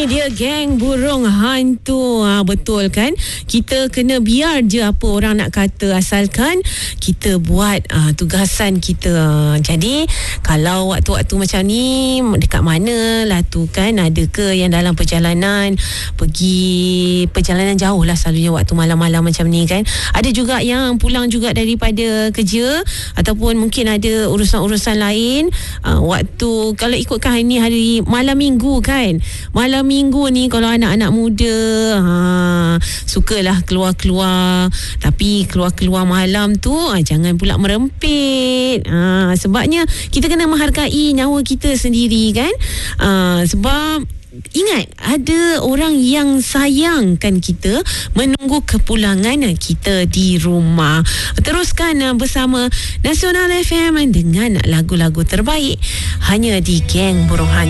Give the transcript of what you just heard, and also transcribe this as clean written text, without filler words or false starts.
dia geng burung hantu. Betul kan? Kita kena biar je apa orang nak kata, asalkan kita buat tugasan kita. Jadi kalau waktu-waktu macam ni, dekat mana lah tu kan, ada ke yang dalam perjalanan, pergi perjalanan jauh lah selalunya waktu malam-malam macam ni kan. Ada juga yang pulang juga daripada kerja, ataupun mungkin ada urusan-urusan lain. Waktu kalau ikutkan ini hari malam minggu kan, malam minggu ni kalau anak-anak muda sukalah keluar-keluar, tapi keluar-keluar malam tu jangan pula merempit. Sebabnya kita kena menghargai nyawa kita sendiri kan. Sebab ingat, ada orang yang sayangkan kita, menunggu kepulangan kita di rumah. Teruskan bersama Nasional FM dengan lagu-lagu terbaik hanya di Geng Burung Hantu.